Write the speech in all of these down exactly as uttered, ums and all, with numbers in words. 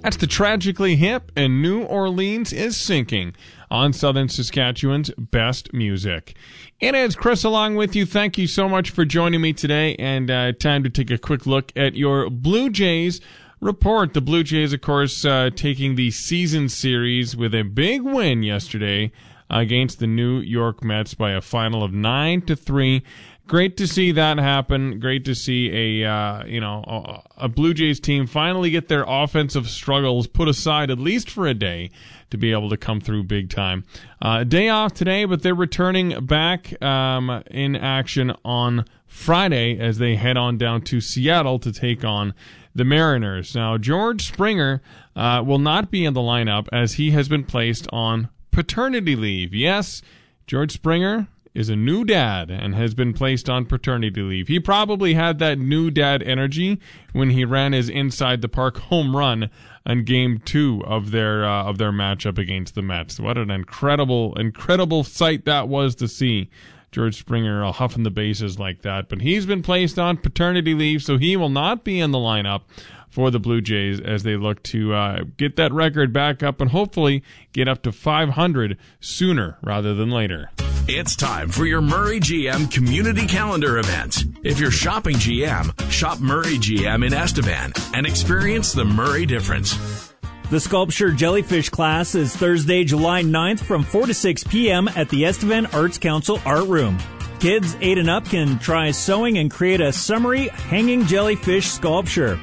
That's the Tragically Hip, and New Orleans is Sinking on Southern Saskatchewan's best music. It is Chris along with you. Thank you so much for joining me today, and uh, time to take a quick look at your Blue Jays report. The Blue Jays, of course, uh, taking the season series with a big win yesterday against the New York Mets by a final of nine to three. Great to see that happen. Great to see a uh, you know a, a Blue Jays team finally get their offensive struggles put aside at least for a day to be able to come through big time. Uh, day off today, but they're returning back um, in action on Friday as they head on down to Seattle to take on the Mariners. Now, George Springer uh, will not be in the lineup as he has been placed on paternity leave. Yes, George Springer is a new dad and has been placed on paternity leave. He probably had that new dad energy when he ran his inside the park home run on game two of their uh, of their matchup against the Mets. What an incredible, incredible sight that was to see. George Springer uh, huffing the bases like that. But he's been placed on paternity leave, so he will not be in the lineup for the Blue Jays as they look to uh, get that record back up and hopefully get up to five hundred sooner rather than later. It's time for your Murray G M Community Calendar event. If you're shopping G M, shop Murray G M in Estevan and experience the Murray difference. The sculpture jellyfish class is Thursday, July ninth from four to six p.m. at the Estevan Arts Council Art Room. Kids eight and up can try sewing and create a summery hanging jellyfish sculpture.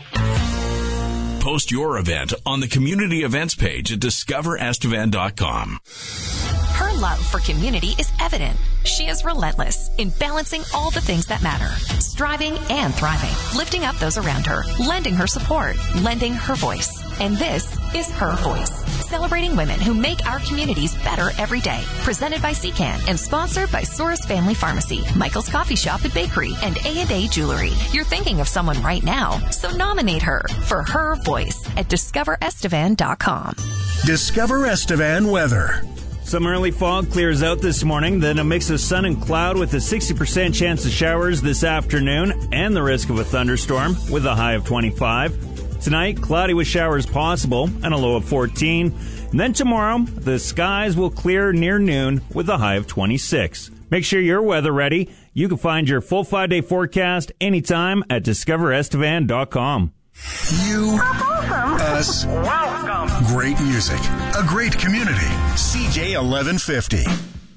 Post your event on the community events page at discover estevan dot com. Her love for community is evident. She is relentless in balancing all the things that matter, striving and thriving, lifting up those around her, lending her support, lending her voice. And this is Her Voice, celebrating women who make our communities better every day. Presented by C CAN and sponsored by Soros Family Pharmacy, Michael's Coffee Shop and Bakery, and A and A Jewelry. You're thinking of someone right now, so nominate her for Her Voice at discover estevan dot com. Discover Estevan weather. Some early fog clears out this morning, then a mix of sun and cloud with a sixty percent chance of showers this afternoon and the risk of a thunderstorm with a high of twenty-five. Tonight, cloudy with showers possible and a low of fourteen. And then tomorrow, the skies will clear near noon with a high of twenty-six. Make sure you're weather ready. You can find your full five-day forecast anytime at discover estevan dot com. You, awesome. us, welcome. Great music, a great community. C J eleven fifty.